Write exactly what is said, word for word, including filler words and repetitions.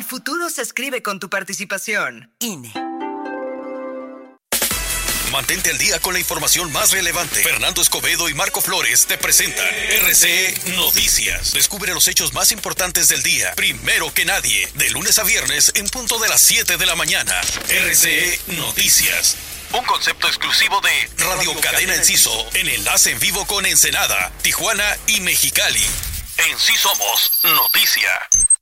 futuro se escribe con tu participación. I N E. Mantente al día con la información más relevante. Fernando Escobedo y Marco Flores te presentan R C E Noticias. Descubre los hechos más importantes del día, primero que nadie, de lunes a viernes en punto de las siete de la mañana. R C E Noticias. Un concepto exclusivo de Radio Cadena Enciso, en enlace en vivo con Ensenada, Tijuana y Mexicali. En Sí Somos Noticia.